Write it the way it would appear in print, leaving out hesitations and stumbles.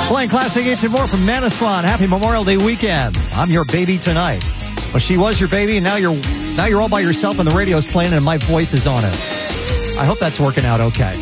Playing classic hits and more from Manasquan. Happy Memorial Day weekend. I'm your baby tonight. Well, she was your baby, and now you're all by yourself, and the radio's playing, and my voice is on it. I hope that's working out okay.